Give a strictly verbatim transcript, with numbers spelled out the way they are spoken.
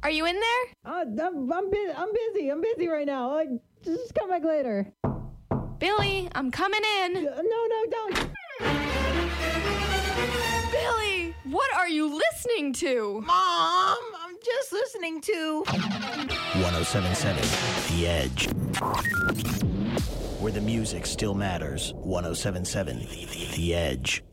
Are you in there? Uh, I'm, I'm, bu- I'm busy. I'm busy right now. Like, just come back later. Billy, I'm coming in. Uh, no, no, don't. Billy, what are you listening to? Mom, I'm just listening to one oh seven point seven The Edge. Where the music still matters. one oh seven point seven The Edge.